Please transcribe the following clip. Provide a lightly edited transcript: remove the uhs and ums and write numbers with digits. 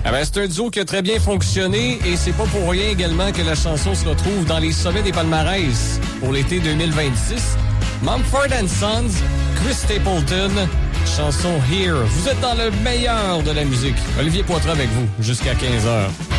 Ah ben, c'est un duo qui a très bien fonctionné et c'est pas pour rien également que la chanson se retrouve dans les sommets des palmarès pour l'été 2026. Mumford & Sons, Chris Stapleton, chanson Here. Vous êtes dans le meilleur de la musique. Olivier Poitras avec vous jusqu'à 15h.